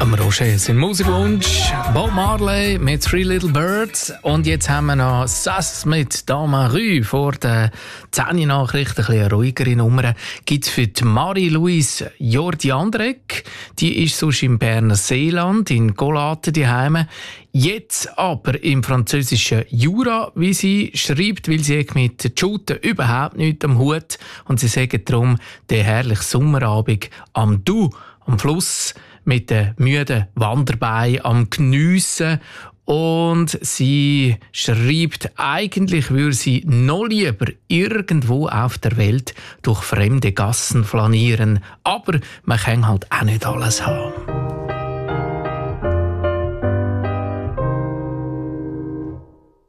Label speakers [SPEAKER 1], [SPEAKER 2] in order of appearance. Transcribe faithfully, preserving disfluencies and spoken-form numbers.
[SPEAKER 1] Am Roger sein Musikwunsch, Bob Marley mit Three Little Birds. Und jetzt haben wir noch Sass mit Damarü vor den zehn Nachrichten. Ein bisschen ruhigere Nummer gibt es für die Marie-Louise Jordi-Andreck. Die ist sonst im Berner Seeland, in Golaten daheim. Jetzt aber im französischen Jura, wie sie schreibt, weil sie mit Shooten überhaupt nichts am Hut. Und sie sagen darum, der herrliche Sommerabend am Du, am Fluss, mit den müden Wanderbeinen am Geniessen. Und sie schreibt, eigentlich würde sie noch lieber irgendwo auf der Welt durch fremde Gassen flanieren. Aber man kann halt auch nicht alles haben.